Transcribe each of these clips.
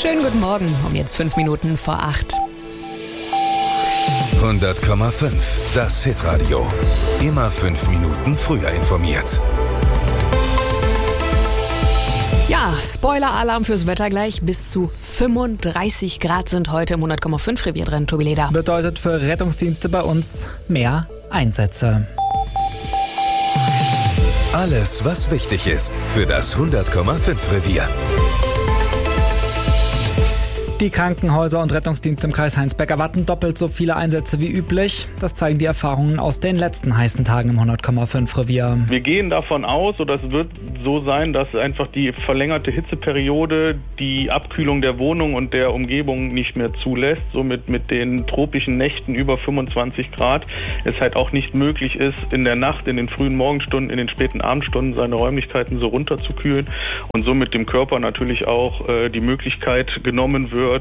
Schönen guten Morgen, um jetzt 5 Minuten vor 8. 100,5. Das Hitradio. Immer 5 Minuten früher informiert. Ja, Spoiler-Alarm fürs Wetter gleich. Bis zu 35 Grad sind heute im 100,5 Revier drin, Tobi Leder. Bedeutet für Rettungsdienste bei uns mehr Einsätze. Alles, was wichtig ist für das 100,5 Revier. Die Krankenhäuser und Rettungsdienste im Kreis Heinsberg erwarten doppelt so viele Einsätze wie üblich. Das zeigen die Erfahrungen aus den letzten heißen Tagen im 100,5 Revier. Wir gehen davon aus, oder es wird so sein, dass einfach die verlängerte Hitzeperiode die Abkühlung der Wohnung und der Umgebung nicht mehr zulässt. Somit mit den tropischen Nächten über 25 Grad es halt auch nicht möglich ist, in der Nacht, in den frühen Morgenstunden, in den späten Abendstunden seine Räumlichkeiten so runterzukühlen und somit dem Körper natürlich auch die Möglichkeit genommen wird,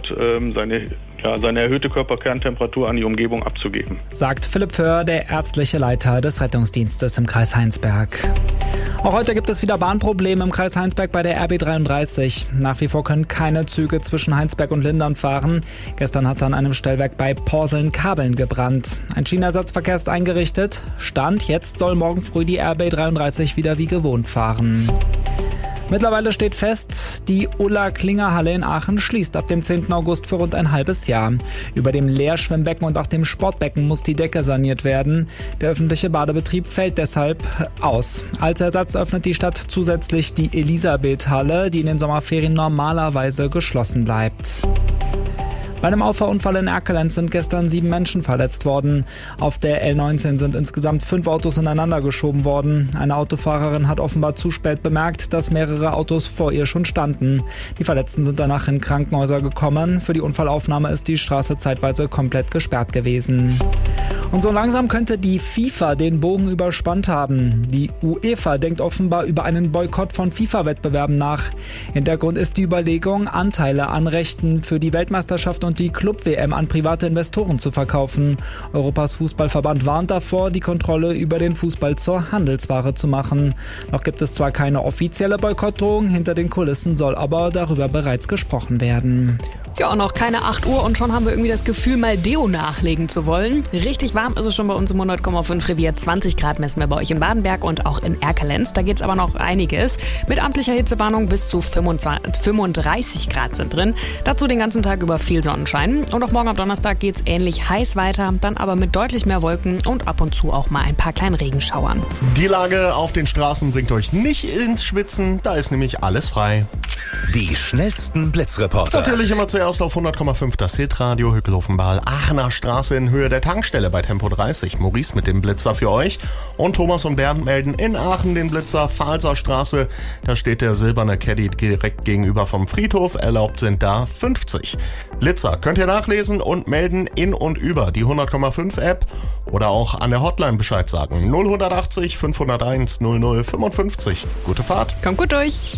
seine erhöhte Körperkerntemperatur an die Umgebung abzugeben. Sagt Philipp Föhr, der ärztliche Leiter des Rettungsdienstes im Kreis Heinsberg. Auch heute gibt es wieder Bahnprobleme im Kreis Heinsberg bei der RB 33. Nach wie vor können keine Züge zwischen Heinsberg und Lindern fahren. Gestern hat an einem Stellwerk bei Porseln Kabeln gebrannt. Ein Schienenersatzverkehr ist eingerichtet. Stand, jetzt soll morgen früh die RB 33 wieder wie gewohnt fahren. Mittlerweile steht fest, die Ulla-Klinger-Halle in Aachen schließt ab dem 10. August für rund ein halbes Jahr. Über dem Leerschwimmbecken und auch dem Sportbecken muss die Decke saniert werden. Der öffentliche Badebetrieb fällt deshalb aus. Als Ersatz öffnet die Stadt zusätzlich die Elisabeth-Halle, die in den Sommerferien normalerweise geschlossen bleibt. Bei einem Auffahrunfall in Erkelenz sind gestern 7 Menschen verletzt worden. Auf der L19 sind insgesamt 5 Autos ineinander geschoben worden. Eine Autofahrerin hat offenbar zu spät bemerkt, dass mehrere Autos vor ihr schon standen. Die Verletzten sind danach in Krankenhäuser gekommen. Für die Unfallaufnahme ist die Straße zeitweise komplett gesperrt gewesen. Und so langsam könnte die FIFA den Bogen überspannt haben. Die UEFA denkt offenbar über einen Boykott von FIFA-Wettbewerben nach. Hintergrund ist die Überlegung, Anteile an Rechten für die Weltmeisterschaft und die Club-WM an private Investoren zu verkaufen. Europas Fußballverband warnt davor, die Kontrolle über den Fußball zur Handelsware zu machen. Noch gibt es zwar keine offizielle Boykottdrohung, hinter den Kulissen soll aber darüber bereits gesprochen werden. Ja, noch keine 8 Uhr und schon haben wir irgendwie das Gefühl, mal Deo nachlegen zu wollen. Richtig warm ist es schon bei uns im 100,5 Revier. 20 Grad messen wir bei euch in Badenberg und auch in Erkelenz. Da geht's aber noch einiges. Mit amtlicher Hitzewarnung bis zu 35 Grad sind drin. Dazu den ganzen Tag über viel Sonnenschein. Und auch morgen am Donnerstag geht's ähnlich heiß weiter. Dann aber mit deutlich mehr Wolken und ab und zu auch mal ein paar kleinen Regenschauern. Die Lage auf den Straßen bringt euch nicht ins Schwitzen. Da ist nämlich alles frei. Die schnellsten Blitzreporter. Natürlich immer zuerst auf 100,5 das Hitradio Hückelhofenbahal, Aachener Straße in Höhe der Tankstelle bei Tempo 30. Maurice mit dem Blitzer für euch. Und Thomas und Bernd melden in Aachen den Blitzer. Pfalzer Straße, da steht der silberne Caddy direkt gegenüber vom Friedhof. Erlaubt sind da 50. Blitzer könnt ihr nachlesen und melden in und über die 100,5 App oder auch an der Hotline Bescheid sagen. 0180 501 0055. Gute Fahrt. Kommt gut durch.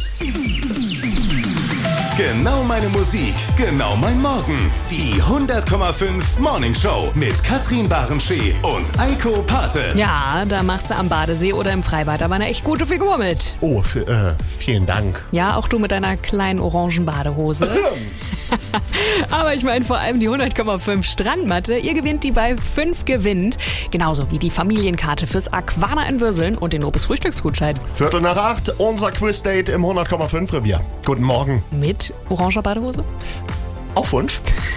Genau meine Musik, genau mein Morgen. Die 100,5 Morning Show mit Katrin Barenschee und Eiko Pate. Ja, da machst du am Badesee oder im Freibad aber eine echt gute Figur mit. Oh, vielen Dank. Ja, auch du mit deiner kleinen orangen Badehose. Aber ich meine vor allem die 100,5 Strandmatte. Ihr gewinnt die bei 5 gewinnt. Genauso wie die Familienkarte fürs Aquana in Würseln und den Nobis Frühstücksgutschein. 7:45, unser Quizdate im 100,5 Revier. Guten Morgen. Mit oranger Badehose? Auf Wunsch.